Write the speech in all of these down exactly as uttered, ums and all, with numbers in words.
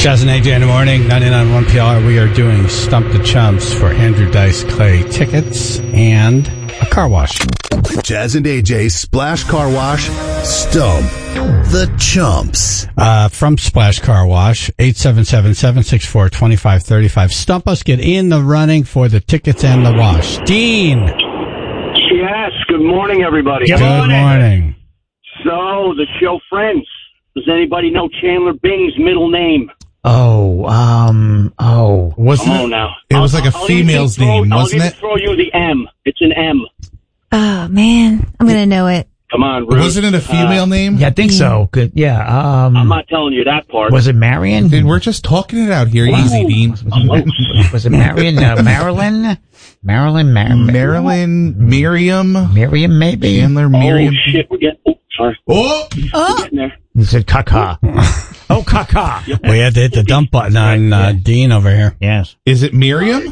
Jazz and A J in the morning, ninety-nine point one P R. We are doing Stump the Chumps for Andrew Dice Clay tickets and a car wash. Jazz and A J Splash Car Wash, Stump the Chumps. Uh, from Splash Car Wash, eight seven seven, seven six four, two five three five. Stump us, get in the running for the tickets and the wash. Dean. Yes, good morning, everybody. Good morning. morning. So, the show Friends. Does anybody know Chandler Bing's middle name? Oh, um, oh. Wasn't Come it? on now. It was I'll, like a I'll female's throw, name, I'll wasn't it? I'll throw you the M. It's an M. Oh, man. I'm going to know it. Come on, Ruth. Wasn't it a female uh, name? Yeah, I think so. Good. Yeah. Um, I'm not telling you that part. Was it Marion? Dude, we're just talking it out here. Wow. Easy, Dean. Was it Marion? Uh, Marilyn? Marilyn? Mar- Marilyn? Miriam? Miriam, maybe? Chandler? Miriam? Oh, shit. We're getting... Oh, sorry. Oh! We're getting there. You said caca. Oh, caca. We had to hit the dump button on uh, Dean over here. Yes. Is it Miriam?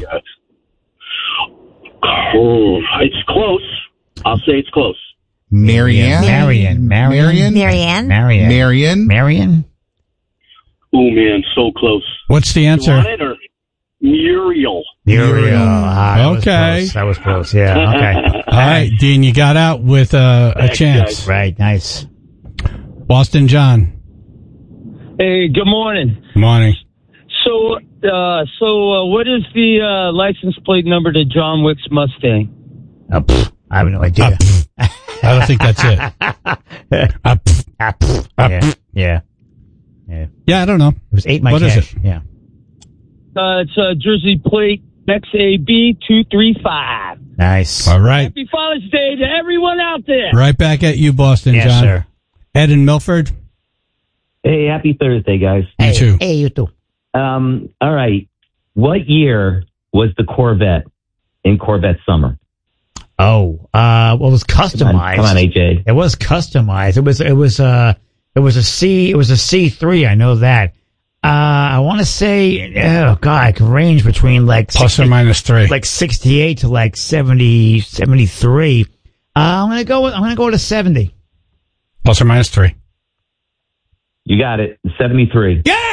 Oh, it's close. I'll say it's close. Marianne? Marion. Marion. Marion? Marianne? Marion. Marion? Marion? Oh, man, so close. What's the You answer? want it or Muriel? Muriel. Ah, that was Okay. close. That was close. Yeah. Okay. All right, Dean, you got out with uh, a Thanks, chance. guys. Right. Nice. Boston John. Hey, good morning. Morning. So, uh, so uh, what is the uh, license plate number to John Wick's Mustang? Oh, pff, I have no idea. Uh, pff. I don't think that's it. Uh, pff. Ah, pff. Uh, yeah. pff. yeah. Yeah. Yeah, I don't know. It was eight my What is cash. it? Yeah. Uh, it's uh, Jersey plate X A B two three five. Nice. All right. Happy Father's Day to everyone out there. Right back at you, Boston Yes, John. sir. Ed in Milford. Hey, happy Thursday, guys. You Hey, too. hey, you too. Um, all right. What year was the Corvette in Corvette Summer? Oh, uh, well, it was Come customized. on, come on, A J. It was customized. It was, it was, uh, it was a C, it was a C three. I know that. Uh, I want to say, oh God, it can range between like, Plus or minus three. like sixty-eight to like seventy, seventy-three. Uh, I'm going to go with, I'm going to go to seventy. Plus or minus three. You got it. seventy-three. Yeah!